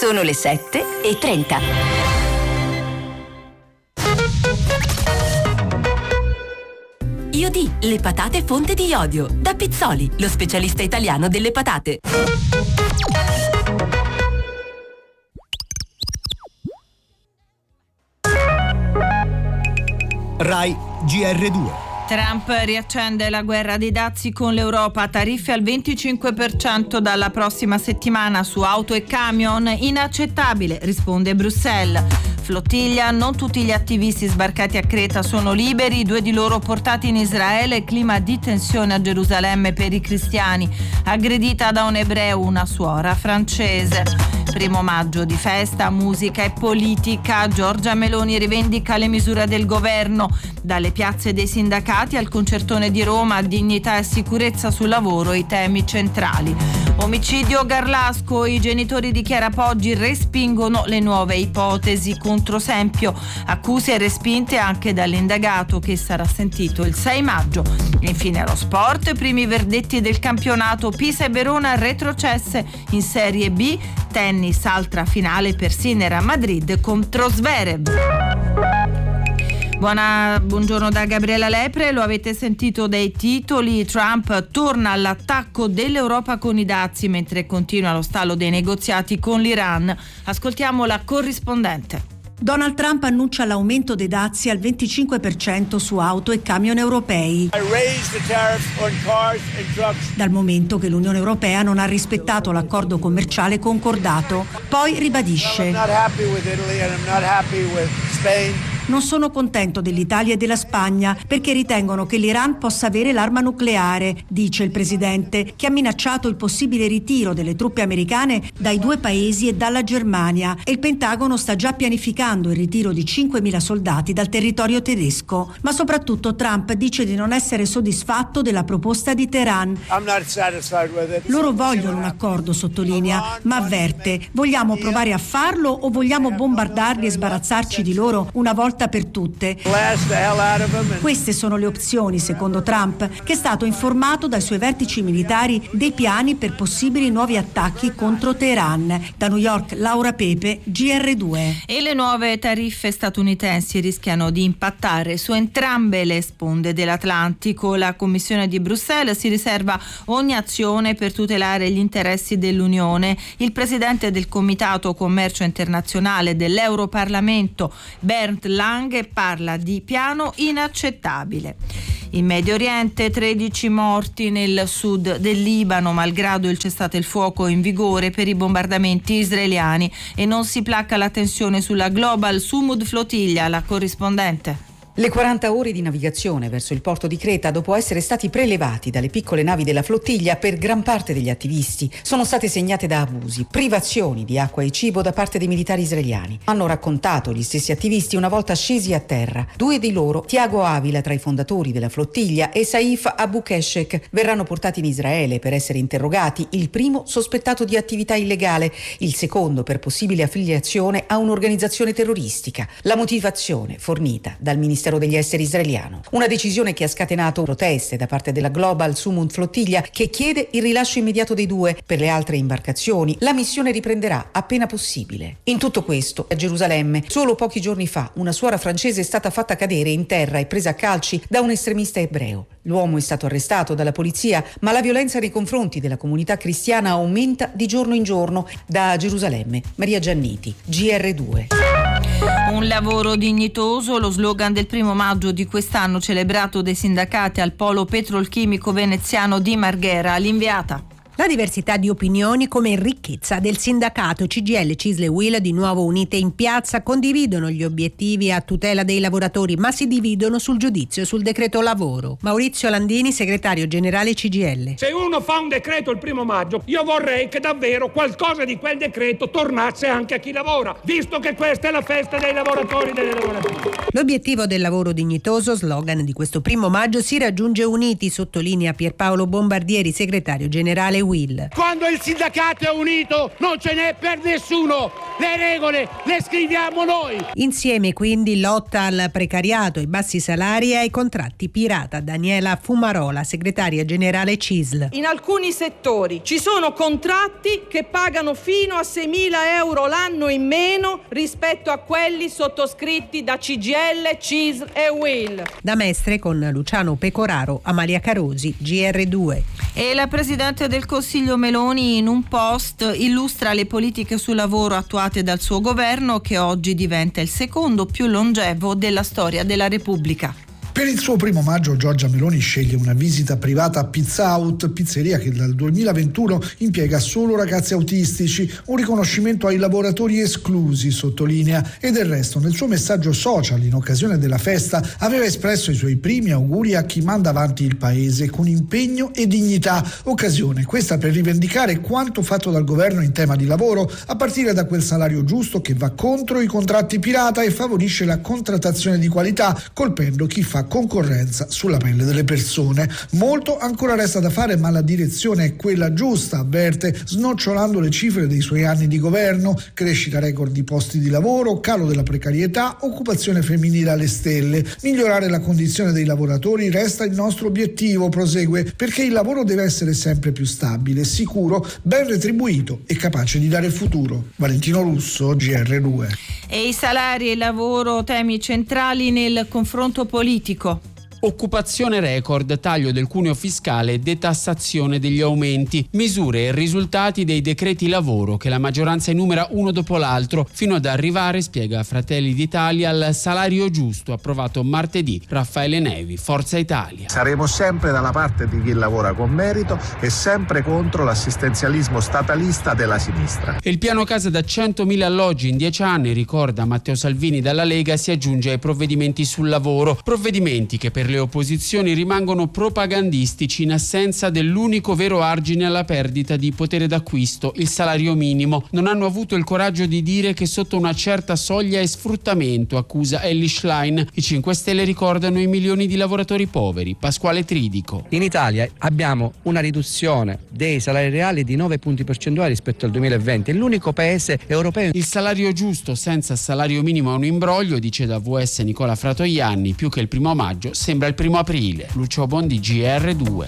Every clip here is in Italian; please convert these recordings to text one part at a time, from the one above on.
Sono le 7:30. Iodì, le patate fonte di iodio. Da Pizzoli, lo specialista italiano delle patate. Rai GR2. Trump riaccende la guerra dei dazi con l'Europa, tariffe al 25% dalla prossima settimana su auto e camion, inaccettabile, risponde Bruxelles. Flottiglia, non tutti gli attivisti sbarcati a Creta sono liberi, 2 di loro portati in Israele, clima di tensione a Gerusalemme per i cristiani, aggredita da un ebreo una suora francese. 1 maggio di festa, musica e politica, Giorgia Meloni rivendica le misure del governo, dalle piazze dei sindacati al concertone di Roma, dignità e sicurezza sul lavoro i temi centrali. Omicidio Garlasco, i genitori di Chiara Poggi respingono le nuove ipotesi contro Sempio, accuse respinte anche dall'indagato che sarà sentito il 6 maggio. Infine lo sport, primi verdetti del campionato, Pisa e Verona retrocesse in Serie B, tennis altra finale per Sinner a Madrid contro Zverev. Buongiorno da Gabriela Lepre, lo avete sentito dai titoli, Trump torna all'attacco dell'Europa con i dazi mentre continua lo stallo dei negoziati con l'Iran. Ascoltiamo la corrispondente. Donald Trump annuncia l'aumento dei dazi al 25% su auto e camion europei. Dal momento che l'Unione Europea non ha rispettato l'accordo commerciale concordato. Poi ribadisce: non sono contento dell'Italia e della Spagna perché ritengono che l'Iran possa avere l'arma nucleare, dice il presidente, che ha minacciato il possibile ritiro delle truppe americane dai 2 paesi e dalla Germania, e il Pentagono sta già pianificando il ritiro di 5.000 soldati dal territorio tedesco. Ma soprattutto Trump dice di non essere soddisfatto della proposta di Teheran. Loro vogliono un accordo, sottolinea, ma avverte: vogliamo provare a farlo o vogliamo bombardarli e sbarazzarci di loro una volta per tutte? Queste sono le opzioni, secondo Trump, che è stato informato dai suoi vertici militari dei piani per possibili nuovi attacchi contro Teheran. Da New York, Laura Pepe, GR2. E le nuove tariffe statunitensi rischiano di impattare su entrambe le sponde dell'Atlantico. La Commissione di Bruxelles si riserva ogni azione per tutelare gli interessi dell'Unione. Il presidente del Comitato Commercio Internazionale dell'Europarlamento, Bernd Lange, parla di piano inaccettabile. In Medio Oriente 13 morti nel sud del Libano, malgrado il cessate il fuoco in vigore per i bombardamenti israeliani, e non si placca la tensione sulla Global Sumud Flottiglia. La corrispondente. Le 40 ore di navigazione verso il porto di Creta, dopo essere stati prelevati dalle piccole navi della flottiglia per gran parte degli attivisti, sono state segnate da abusi, privazioni di acqua e cibo da parte dei militari israeliani. Hanno raccontato gli stessi attivisti una volta scesi a terra. 2 di loro, Tiago Avila tra i fondatori della flottiglia e Saif Abu Keshek, verranno portati in Israele per essere interrogati, il primo sospettato di attività illegale, il secondo per possibile affiliazione a un'organizzazione terroristica. La motivazione fornita dal Ministero degli Esteri israeliano. Una decisione che ha scatenato proteste da parte della Global Sumud Flottiglia, che chiede il rilascio immediato dei 2. Per le altre imbarcazioni la missione riprenderà appena possibile. In tutto questo, a Gerusalemme, solo pochi giorni fa, una suora francese è stata fatta cadere in terra e presa a calci da un estremista ebreo. L'uomo è stato arrestato dalla polizia, ma la violenza nei confronti della comunità cristiana aumenta di giorno in giorno. Da Gerusalemme, Maria Gianniti, GR2. Un lavoro dignitoso, lo slogan del 1 maggio di quest'anno, celebrato dai sindacati al polo petrolchimico veneziano di Marghera. L'inviata. La diversità di opinioni come ricchezza del sindacato. CGIL, CISL e UIL, di nuovo unite in piazza, condividono gli obiettivi a tutela dei lavoratori, ma si dividono sul giudizio sul decreto lavoro. Maurizio Landini, segretario generale CGIL. Se uno fa un decreto il 1 maggio, io vorrei che davvero qualcosa di quel decreto tornasse anche a chi lavora, visto che questa è la festa dei lavoratori e delle lavoratrici. L'obiettivo del lavoro dignitoso, slogan di questo 1 maggio, si raggiunge uniti, sottolinea Pierpaolo Bombardieri, segretario generale UIL. Quando il sindacato è unito non ce n'è per nessuno. le regole le scriviamo noi. Insieme quindi lotta al precariato, ai bassi salari e ai contratti pirata. Daniela Fumarola, segretaria generale CISL. In alcuni settori ci sono contratti che pagano fino a 6.000 euro l'anno in meno rispetto a quelli sottoscritti da CGIL, CISL e UIL. Da Mestre con Luciano Pecoraro, Amalia Carosi, GR2. E la Presidente del Consiglio Meloni in un post illustra le politiche sul lavoro attuate dal suo governo, che oggi diventa il secondo più longevo della storia della Repubblica. Per il suo 1 maggio Giorgia Meloni sceglie una visita privata a Pizza Out, pizzeria che dal 2021 impiega solo ragazzi autistici, un riconoscimento ai lavoratori esclusi, sottolinea, e del resto nel suo messaggio social in occasione della festa aveva espresso i suoi primi auguri a chi manda avanti il paese con impegno e dignità, occasione questa per rivendicare quanto fatto dal governo in tema di lavoro, a partire da quel salario giusto che va contro i contratti pirata e favorisce la contrattazione di qualità, colpendo chi fa concorrenza sulla pelle delle persone. Molto ancora resta da fare, ma la direzione è quella giusta, avverte, snocciolando le cifre dei suoi anni di governo: crescita record di posti di lavoro, calo della precarietà, occupazione femminile alle stelle. Migliorare la condizione dei lavoratori resta il nostro obiettivo, prosegue, perché il lavoro deve essere sempre più stabile, sicuro, ben retribuito e capace di dare futuro. Valentino Russo, GR2. E i salari e il lavoro, temi centrali nel confronto politico. Occupazione record, taglio del cuneo fiscale e detassazione degli aumenti, misure e risultati dei decreti lavoro che la maggioranza enumera uno dopo l'altro, fino ad arrivare, spiega Fratelli d'Italia, al salario giusto approvato martedì. Raffaele Nevi, Forza Italia. Saremo sempre dalla parte di chi lavora con merito e sempre contro l'assistenzialismo statalista della sinistra. E il piano casa da 100.000 alloggi in 10 anni, ricorda Matteo Salvini dalla Lega, si aggiunge ai provvedimenti sul lavoro, provvedimenti che per le opposizioni rimangono propagandistici in assenza dell'unico vero argine alla perdita di potere d'acquisto, il salario minimo. Non hanno avuto il coraggio di dire che sotto una certa soglia è sfruttamento, accusa Elly Schlein. I 5 Stelle ricordano i milioni di lavoratori poveri. Pasquale Tridico. In Italia abbiamo una riduzione dei salari reali di 9 punti percentuali rispetto al 2020, è l'unico paese europeo. Il salario giusto senza salario minimo è un imbroglio, dice da VS Nicola Fratoianni, più che il 1 maggio sembra il 1 aprile. Lucio Bondi, GR2.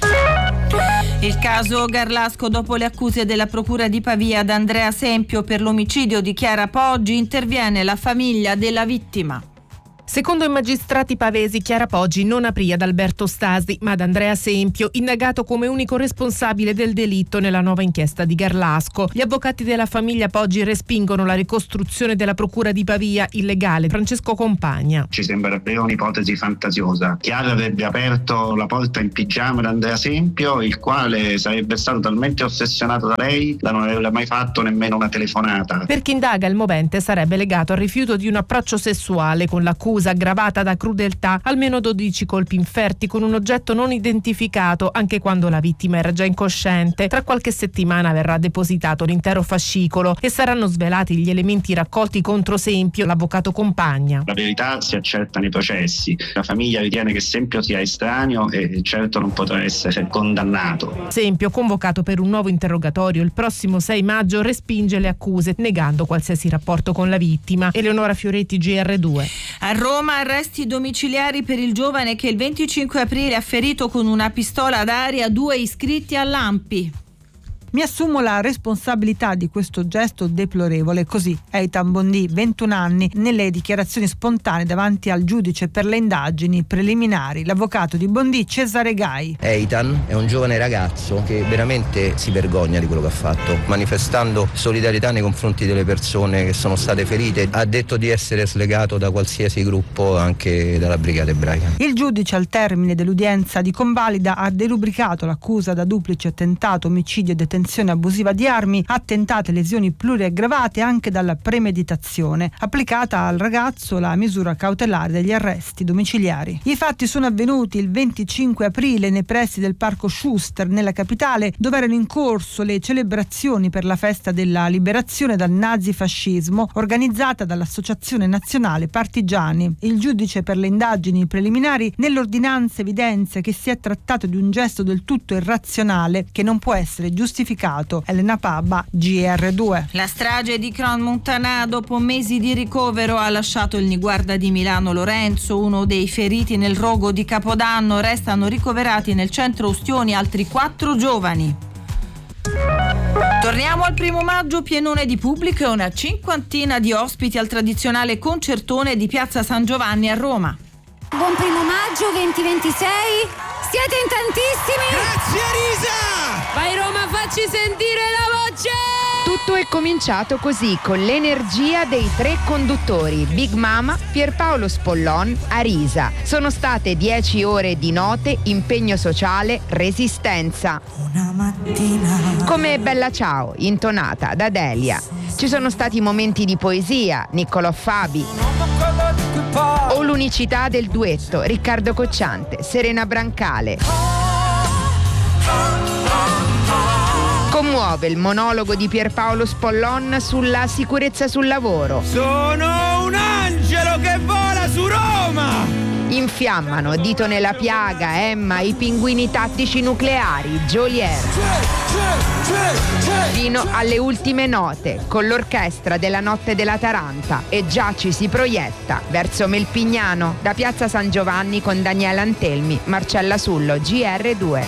Il caso Garlasco, dopo le accuse della procura di Pavia ad Andrea Sempio per l'omicidio di Chiara Poggi, interviene la famiglia della vittima. Secondo i magistrati pavesi, Chiara Poggi non aprì ad Alberto Stasi, ma ad Andrea Sempio, indagato come unico responsabile del delitto nella nuova inchiesta di Garlasco. Gli avvocati della famiglia Poggi respingono la ricostruzione della procura di Pavia illegale. Francesco Compagna. Ci sembrerebbe un'ipotesi fantasiosa. Chiara avrebbe aperto la porta in pigiama ad Andrea Sempio, il quale sarebbe stato talmente ossessionato da lei da non averle mai fatto nemmeno una telefonata. Per chi indaga, il movente sarebbe legato al rifiuto di un approccio sessuale, con l'accusa aggravata da crudeltà, almeno 12 colpi inferti con un oggetto non identificato, anche quando la vittima era già incosciente. Tra qualche settimana verrà depositato l'intero fascicolo e saranno svelati gli elementi raccolti contro Sempio, l'avvocato Compagna. La verità si accerta nei processi. La famiglia ritiene che Sempio sia estraneo e certo non potrà essere condannato. Sempio, convocato per un nuovo interrogatorio il prossimo 6 maggio, respinge le accuse, negando qualsiasi rapporto con la vittima. Eleonora Fioretti, GR2. A Roma arresti domiciliari per il giovane che il 25 aprile ha ferito con una pistola ad aria 2 iscritti all'ANPI. Mi assumo la responsabilità di questo gesto deplorevole, così Eitan Bondi, 21 anni, nelle dichiarazioni spontanee davanti al giudice per le indagini preliminari, l'avvocato di Bondi Cesare Gai. Eitan è un giovane ragazzo che veramente si vergogna di quello che ha fatto, manifestando solidarietà nei confronti delle persone che sono state ferite. Ha detto di essere slegato da qualsiasi gruppo, anche dalla Brigata Ebraica. Il giudice, al termine dell'udienza di convalida, ha derubricato l'accusa da duplice attentato, omicidio e detenzione abusiva di armi, attentate, lesioni pluriaggravate anche dalla premeditazione. Applicata al ragazzo la misura cautelare degli arresti domiciliari. I fatti sono avvenuti il 25 aprile nei pressi del Parco Schuster, nella capitale, dove erano in corso le celebrazioni per la festa della liberazione dal nazifascismo, organizzata dall'Associazione Nazionale Partigiani. Il giudice per le indagini preliminari nell'ordinanza evidenzia che si è trattato di un gesto del tutto irrazionale che non può essere giustificato identificato. Elena Pabba, GR2. La strage di Crans-Montana, dopo mesi di ricovero, ha lasciato il niguarda di Milano Lorenzo, uno dei feriti nel rogo di Capodanno. Restano ricoverati nel centro Ustioni altri 4 giovani. Torniamo al 1 maggio, pienone di pubblico e una cinquantina di ospiti al tradizionale concertone di Piazza San Giovanni a Roma. Buon 1 maggio 2026, siete in tantissimi! Grazie Arisa! Vai Roma, facci sentire la voce! Tutto è cominciato così, con l'energia dei 3 conduttori, Big Mama, Pierpaolo Spollon, Arisa. Sono state 10 ore di note, impegno sociale, resistenza. Una mattina. Come Bella Ciao, intonata da Delia. Ci sono stati momenti di poesia, Niccolò Fabi. O l'unicità del duetto, Riccardo Cocciante, Serena Brancale. Commuove il monologo di Pierpaolo Spollon sulla sicurezza sul lavoro. Sono un angelo che vola su Roma! Infiammano Dito nella piaga, Emma, i pinguini tattici nucleari, Joliet. Fino alle ultime note, con l'orchestra della Notte della Taranta. E già ci si proietta verso Melpignano, da Piazza San Giovanni con Daniela Antelmi, Marcella Sullo, GR2.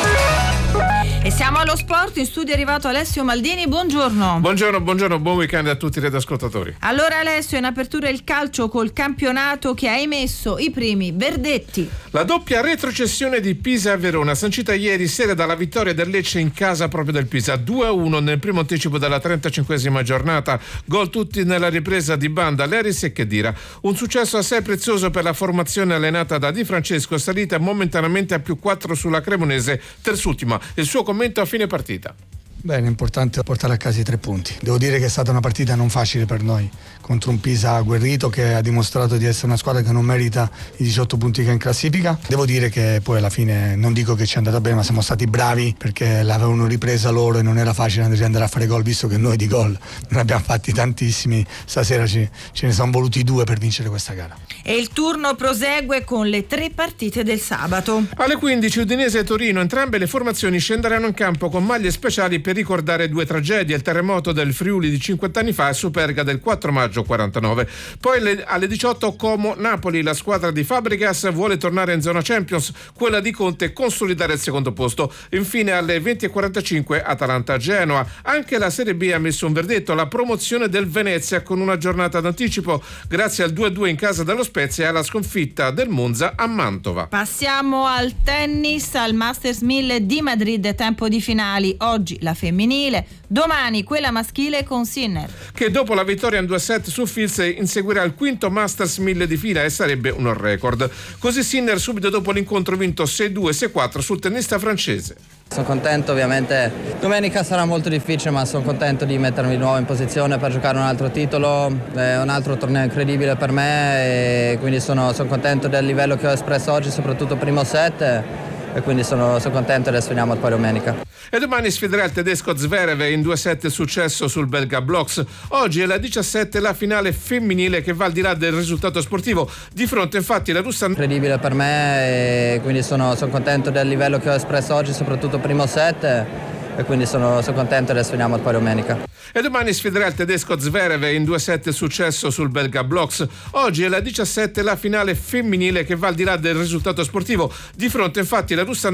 E siamo allo sport, in studio è arrivato Alessio Maldini, buongiorno. Buongiorno, buon weekend a tutti i radioascoltatori. Allora Alessio, in apertura il calcio col campionato che ha emesso i primi verdetti. La doppia retrocessione di Pisa a Verona, sancita ieri sera dalla vittoria del Lecce in casa proprio del Pisa, 2-1 nel primo anticipo della 35esima giornata, gol tutti nella ripresa di banda, Leris e Khedira. Un successo assai prezioso per la formazione allenata da Di Francesco, salita momentaneamente a +4 sulla Cremonese, terzultima, il suo commento a fine partita. Bene, è importante portare a casa i 3 punti. Devo dire che è stata una partita non facile per noi, contro un Pisa agguerrito che ha dimostrato di essere una squadra che non merita i 18 punti che è in classifica. Devo dire che poi alla fine, non dico che ci è andata bene, ma siamo stati bravi perché l'avevano ripresa loro e non era facile andare a fare gol, visto che noi di gol ne abbiamo fatti tantissimi. Stasera ce ne sono voluti 2 per vincere questa gara. E il turno prosegue con le 3 partite del sabato. Alle 15 Udinese e Torino, entrambe le formazioni scenderanno in campo con maglie speciali per ricordare 2 tragedie, il terremoto del Friuli di 50 anni fa e Superga del 4 maggio 49. Poi alle 18 Como-Napoli, la squadra di Fabregas vuole tornare in zona Champions, quella di Conte consolidare il secondo posto. Infine alle 20:45 Atalanta-Genoa. Anche la Serie B ha messo un verdetto, la promozione del Venezia con una giornata d'anticipo grazie al 2-2 in casa dello Spezia e alla sconfitta del Monza a Mantova. Passiamo al tennis, al Masters 1000 di Madrid, tempo di finali. Oggi la femminile, domani quella maschile con Sinner, che dopo la vittoria in 2-set su Fils inseguirà il 5° Masters 1000 di fila e sarebbe un record. Così Sinner subito dopo l'incontro vinto 6-2, 6-4 sul tennista francese. Sono contento, ovviamente domenica sarà molto difficile, ma sono contento di mettermi di nuovo in posizione per giocare un altro titolo, un altro torneo incredibile per me e quindi sono contento del livello che ho espresso oggi, soprattutto primo set. E quindi sono contento, adesso vediamo poi domenica. E domani sfiderà il tedesco Zverev in 2-7 successo sul belga Bloks. Oggi è la 17 la finale femminile che va al di là del risultato sportivo. Di fronte infatti la russa... Incredibile per me e quindi sono contento del livello che ho espresso oggi, soprattutto primo set. E quindi sono contento, adesso vediamo poi domenica. E domani sfiderà il tedesco Zverev in 2-7 successo sul belga Bloks. Oggi è la 17 la finale femminile che va al di là del risultato sportivo. Di fronte infatti la russa